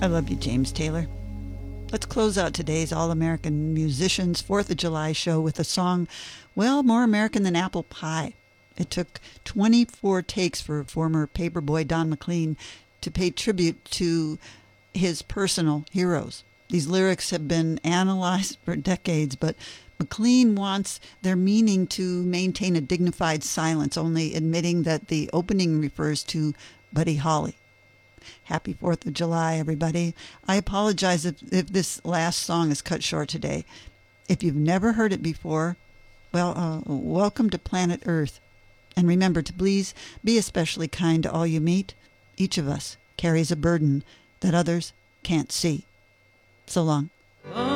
I love you, James Taylor. Let's close out today's All-American Musicians 4th of July show with a song, well, more American than apple pie. It took 24 takes for former paperboy Don McLean to pay tribute to his personal heroes. These lyrics have been analyzed for decades, but McLean wants their meaning to maintain a dignified silence, only admitting that the opening refers to Buddy Holly. Happy 4th of July, everybody. I apologize if this last song is cut short today. If you've never heard it before, well, welcome to planet Earth. And remember to please be especially kind to all you meet. Each of us carries a burden that others can't see. So long.